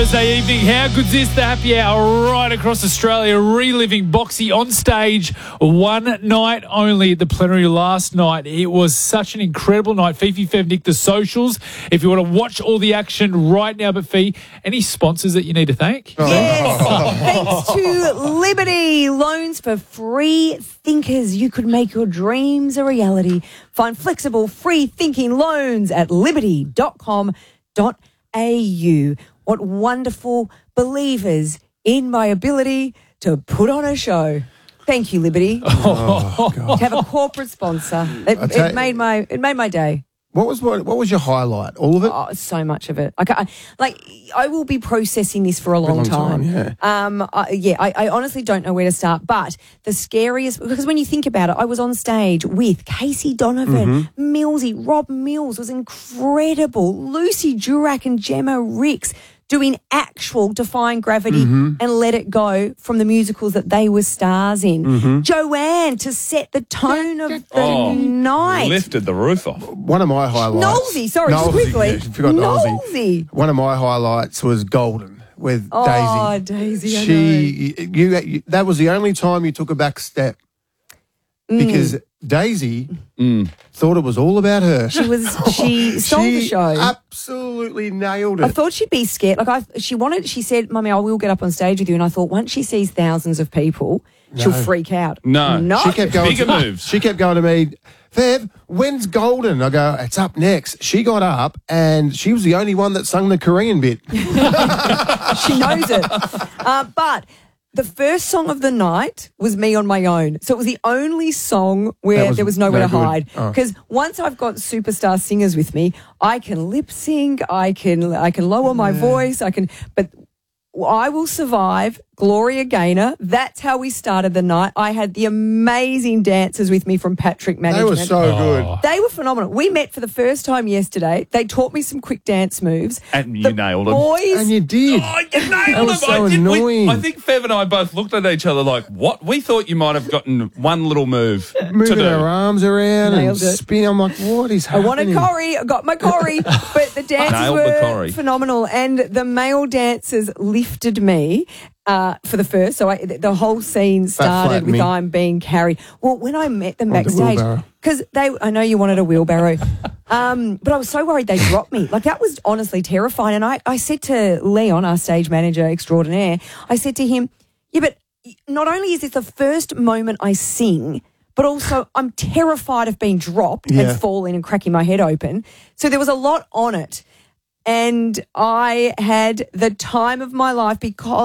Thursday evening, how good's this? The happy hour right across Australia, reliving Boxy on stage, one night only at the Plenary last night. It was such an incredible night. Fifi, Fev, Nick, the socials. If you want to watch all the action right now, but Fee, any sponsors that you need to thank? Yes, thanks to Liberty. Loans for free thinkers. You could make your dreams a reality. Find flexible, free-thinking loans at liberty.com.au. What wonderful believers in my ability to put on a show. Thank you, Liberty. To have a corporate sponsor. It made my day. What was your highlight? All of it? Oh, so much of it. I will be processing this for a long time. Yeah. I honestly don't know where to start. But the scariest, because when you think about it, I was on stage with Casey Donovan, Millsy, Rob Mills was incredible, Lucy Durack and Gemma Ricks doing actual Defying Gravity and Let It Go from the musicals that they were stars in. Joanne to set the tone of the night. Lifted the roof off. One of my highlights. Nosy, sorry, just quickly. Yeah, forgot Nosy. One of my highlights was Golden with Daisy. Oh, Daisy, I know. That was the only time you took a back step because Daisy thought it was all about her. She stole the show. Absolutely nailed it. I thought she'd be scared. She said, Mummy, I will get up on stage with you. And I thought once she sees thousands of people, she'll freak out. No. She kept going Bigger moves. She kept going to me, Fev, when's Golden? I go, it's up next. She got up and she was the only one that sung the Korean bit. She knows it. But the first song of the night was Me on My Own. So it was the only song where there was nowhere to hide. Because once I've got superstar singers with me, I can lip sync, I can lower my voice, but I will survive. Gloria Gaynor. That's how we started the night. I had the amazing dancers with me from Patrick Management. They were so good. They were phenomenal. We met for the first time yesterday. They taught me some quick dance moves. And you nailed them. Boys, And you did. Oh, you nailed That was them. so annoying. I think Fev and I both looked at each other like, what? We thought you might have gotten one little move Moving to do. her arms around Nailed and it. spin. I'm like, what is I happening? wanted Corrie. I got my Corrie. But the dances Nailed the were Corrie. phenomenal. And the male dancers lifted me for the first. So the whole scene started flattened with me. I'm being carried. Well, when I met them the backstage, wheelbarrow. because I know you wanted a wheelbarrow, but I was so worried they dropped me. Like, that was honestly terrifying. And I said to Leon, our stage manager extraordinaire, I said to him, yeah, but not only is this the first moment I sing, but also I'm terrified of being dropped and falling and cracking my head open. So there was a lot on it. And I had the time of my life because